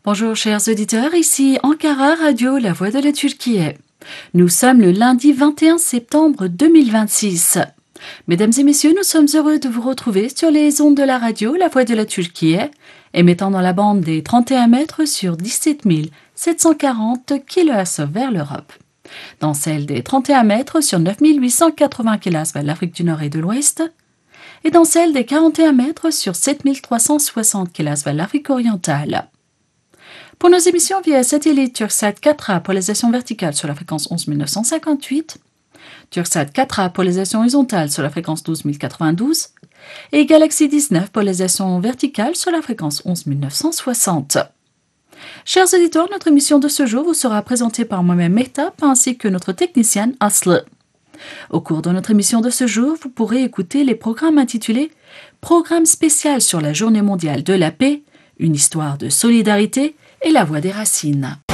Bonjour chers auditeurs, ici Ankara Radio, la voix de la Turquie. Nous sommes le lundi 21 septembre 2026. Mesdames et messieurs, nous sommes heureux de vous retrouver sur les ondes de la radio, la voix de la Turquie, émettant dans la bande des 31 mètres sur 17 740 kHz vers l'Europe, dans celle des 31 mètres sur 9 880 kHz vers l'Afrique du Nord et de l'Ouest, et dans celle des 41 mètres sur 7 360 kHz vers l'Afrique orientale. Pour nos émissions via satellite Turksat 4A polarisation verticale sur la fréquence 11 958, Turksat 4A polarisation horizontale sur la fréquence 12 092 et Galaxy 19 polarisation verticale sur la fréquence 11 960. Chers auditeurs, notre émission de ce jour vous sera présentée par moi-même Mehtap ainsi que notre technicienne Aslı. Au cours de notre émission de ce jour, vous pourrez écouter les programmes intitulés « Programme spécial sur la Journée mondiale de la paix, une histoire de solidarité » et la voix des racines.